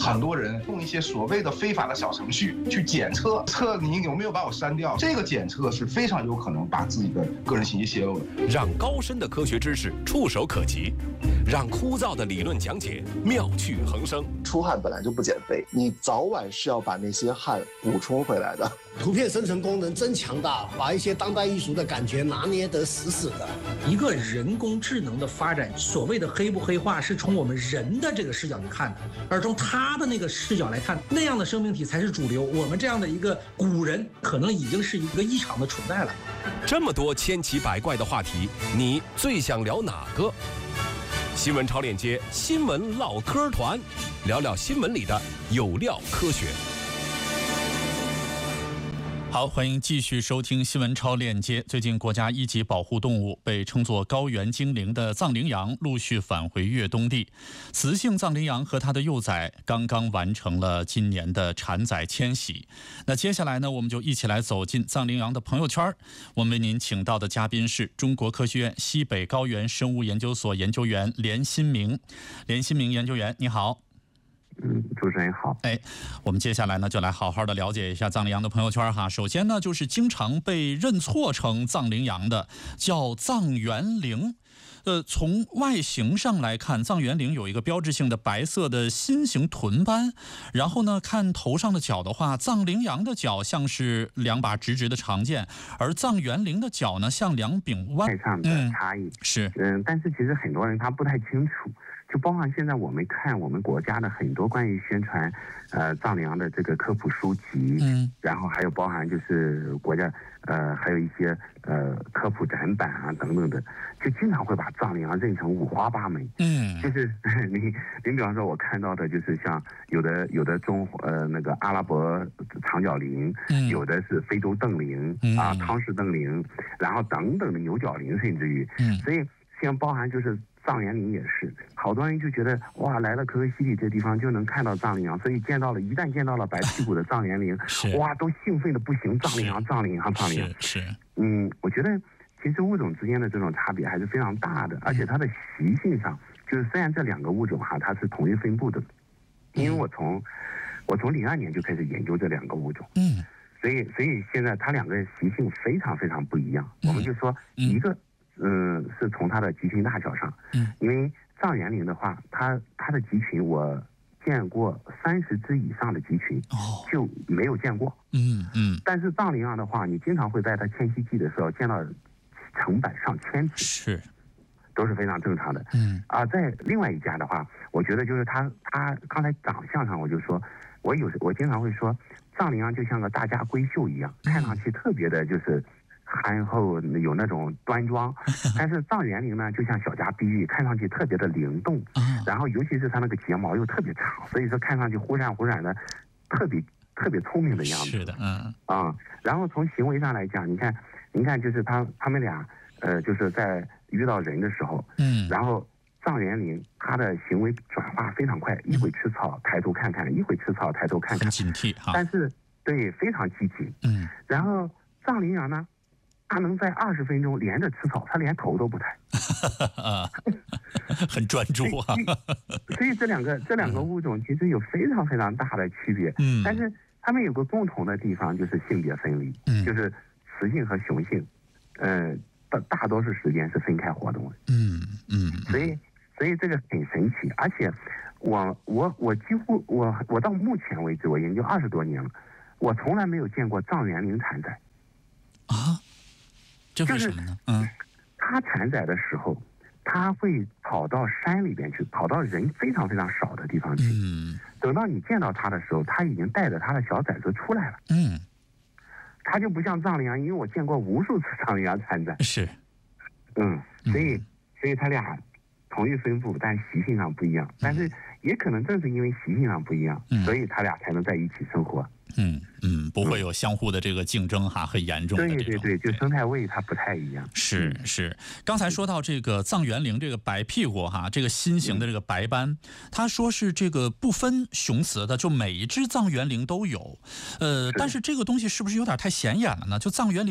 很多人用一些所谓的非法的小程序去检测你有没有把我删掉，这个检测是非常有可能把自己的个人信息泄露的。 让高深的科学知识触手可及，让枯燥的理论讲解妙趣横生。 出汗本来就不减肥，你早晚是要把那些汗补充回来的。 图片生成功能真强大，把一些当代艺术的感觉拿捏得死死的。 一个人工智能的发展，所谓的黑不黑化，是从我们人的这个视角去看的，而从他的那个视角来看，那样的生命体才是主流。我们这样的一个古人，可能已经是一个异常的存在了。 这么多千奇百怪的话题，你最想聊哪个？新闻超链接新闻唠嗑团，聊聊新闻里的有料科学。 好，欢迎继续收听新闻超链接。最近，国家一级保护动物被称作高原精灵的藏羚羊陆续返回越冬地。雌性藏羚羊和它的幼崽刚刚完成了今年的产崽迁徙。那接下来呢，我们就一起来走进藏羚羊的朋友圈。我们为您请到的嘉宾是中国科学院西北高原生物研究所研究员连新明。连新明研究员，你好。 主持人好。 我们接下来呢就来好好的了解一下藏羚羊的朋友圈哈。首先呢，就是经常被认错成藏羚羊的叫藏原羚。从外形上来看，藏原羚有一个标志性的白色的心形臀斑，然后呢，看头上的角的话，藏羚羊的角像是两把直直的长剑，而藏原羚的角呢像两柄弯。 上的差异是， 但是其实很多人他不太清楚。就包含现在我们看我们国家的很多关于宣传，藏羚羊的这个科普书籍，然后还有包含就是国家还有一些科普展板啊等等的，就经常会把藏羚羊认成五花八门。就是你比方说我看到的就是像有的那个阿拉伯长角羚，有的是非洲瞪羚啊，康氏瞪羚，然后等等的牛角羚，甚至于，所以像包含就是藏原羚也是，好多人就觉得哇，来了可可西里这地方就能看到藏羚羊，所以一旦见到了白屁股的藏原羚，哇，都兴奋的不行，藏羚羊。 是， 我觉得其实物种之间的这种差别还是非常大的，而且它的习性上，就是虽然这两个物种哈它是同一分布的，因为我从02年就开始研究这两个物种，所以现在它两个习性非常非常不一样。我们就说一个。是从它的集群大小上，因为藏原羚的话，它的集群我见过30只以上的集群，就没有见过。但是藏羚羊的话，你经常会在它迁徙季的时候见到成百上千只， 是， 都是非常正常的。在另外一家的话，我觉得就是它刚才长相上，我就说，我经常会说，藏羚羊就像个大家闺秀一样，看上去特别的就是憨厚，有那种端庄，但是藏原羚呢，就像小家碧玉，看上去特别的灵动，然后尤其是它那个睫毛又特别长，所以说看上去忽闪的，特别聪明的样子。 是的， 然后从行为上来讲，你看，就是他们俩，就是在遇到人的时候，然后藏原羚它的行为转化非常快，一会吃草抬头看看，一会吃草抬头看看， 很警惕哈。 但是对，非常积极。然后藏羚羊呢？他能在20分钟连着吃草，他连头都不抬， 很专注啊。 所以这两个物种其实有非常非常大的区别。但是他们有个共同的地方，就是性别分离，就是雌性和雄性，大多数时间是分开活动的。所以这个很神奇，而且我几乎我到目前为止，我研究20多年了，我从来没有见过藏原羚产崽。 这为什么呢？ 它产崽的时候，它会跑到山里边去，跑到人非常非常少的地方去。等到你见到它的时候，它已经带着它的小崽子出来了。它就不像藏羚羊，因为我见过无数次藏羚羊产崽。 是。 所以它俩同一分布，但习性上不一样。但是也可能正是因为习性上不一样，所以它俩才能在一起生活。 不会有相互的这个竞争哈，很严重的这种。 对，就生态位它不太一样。 是。刚才说到这个藏原羚这个白屁股哈，这个心形的这个白斑，他说是这个不分雄雌的，就每一只藏原羚都有。但是这个东西是不是有点太显眼了呢？就藏原羚